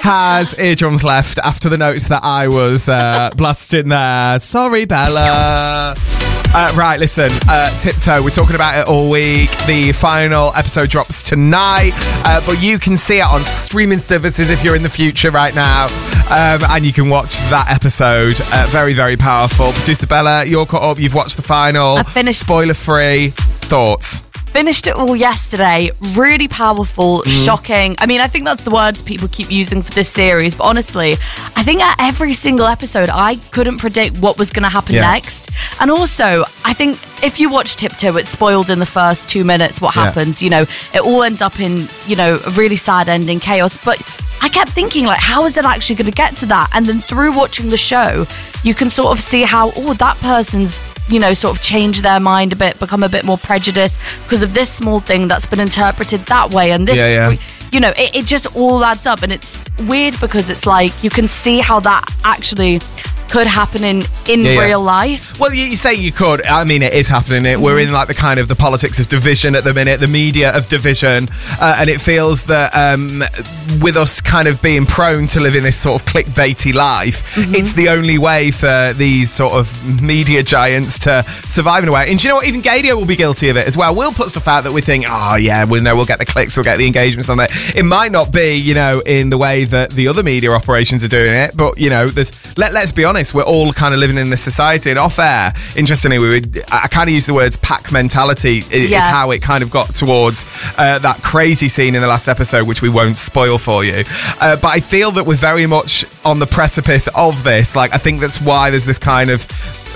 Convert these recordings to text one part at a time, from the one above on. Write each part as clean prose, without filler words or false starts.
has eardrums left after the notes that I was blasting there. Sorry, Bella. Right, listen, Tiptoe, we're talking about it all week. The final episode drops tonight, but you can see it on streaming services if you're in the future right now, and you can watch that episode. Very, very powerful. Producer Bella, you're caught up, you've watched the final. I finished. Spoiler-free thoughts. Finished it all yesterday. Really powerful, shocking. I mean, I think that's the words people keep using for this series. But honestly, I think at every single episode, I couldn't predict what was going to happen next. And also, I think if you watch Tiptoe, it's spoiled in the first 2 minutes what happens. You know, it all ends up in, you know, a really sad ending, chaos. But I kept thinking, like, how is it actually going to get to that? And then through watching the show, you can sort of see how, that person's, you know, sort of change their mind a bit, become a bit more prejudiced because of this small thing that's been interpreted that way. And this, you know, it just all adds up. And it's weird because it's like you can see how that actually could happen in real life. Well, you say you could. I mean, it is happening. We're in like the kind of the politics of division at the minute, the media of division, and it feels that with us kind of being prone to living this sort of clickbaity life, it's the only way for these sort of media giants to survive in a way. And do you know what? Even Gadio will be guilty of it as well. We'll put stuff out that we think, we'll get the clicks, we'll get the engagements on it. It might not be, you know, in the way that the other media operations are doing it, but, you know, let's be honest, we're all kind of living in this society. And off air, interestingly, I kind of use the words pack mentality is how it kind of got towards that crazy scene in the last episode, which we won't spoil for you. But I feel that we're very much on the precipice of this. Like, I think that's why there's this kind of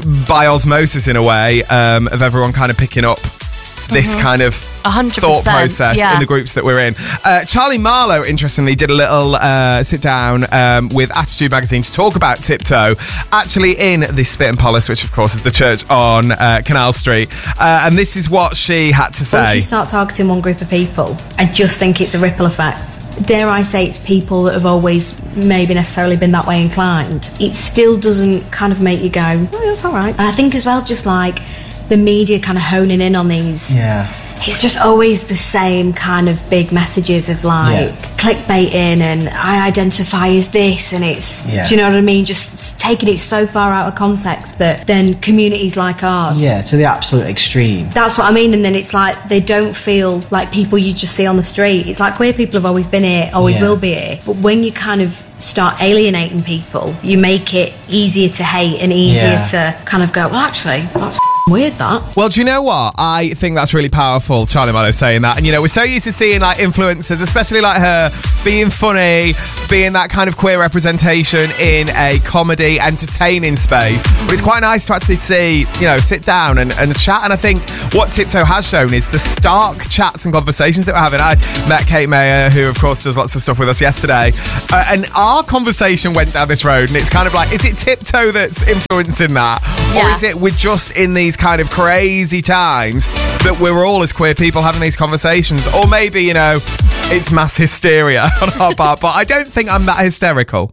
by osmosis, in a way, of everyone kind of picking up this kind of 100%, thought process in the groups that we're in. Charlie Marlowe, interestingly, did a little sit down with Attitude Magazine to talk about Tiptoe, actually in the Spit and Polish, which of course is the church on Canal Street. And this is what she had to say. Once you start targeting one group of people, I just think it's a ripple effect. Dare I say, it's people that have always maybe necessarily been that way inclined. It still doesn't kind of make you go, oh, that's all right. And I think as well, just like the media kind of honing in on these. It's just always the same kind of big messages of like clickbaiting and I identify as this, and it's do you know what I mean, just taking it so far out of context that then communities like ours to the absolute extreme. That's what I mean. And then it's like they don't feel like people you just see on the street. It's like queer people have always been here, always will be here, but when you kind of start alienating people, you make it easier to hate and easier to kind of go, well, actually, that's weird, that. Well, do you know what? I think that's really powerful, Charlie Marlowe saying that. And, you know, we're so used to seeing, like, influencers, especially like her, being funny, being that kind of queer representation in a comedy, entertaining space. But it's quite nice to actually see, you know, sit down and chat. And I think what Tiptoe has shown is the stark chats and conversations that we're having. I met Kate Mayer, who, of course, does lots of stuff with us yesterday. And our conversation went down this road. And it's kind of like, is it Tiptoe that's influencing that? Or is it we're just in these kind of crazy times that we're all as queer people having these conversations? Or maybe, you know, it's mass hysteria on our part, but I don't think I'm that hysterical.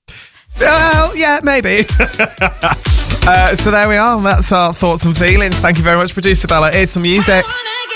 Well, yeah, maybe. So there we are. That's our thoughts and feelings. Thank you very much, Producer Bella. Here's some music.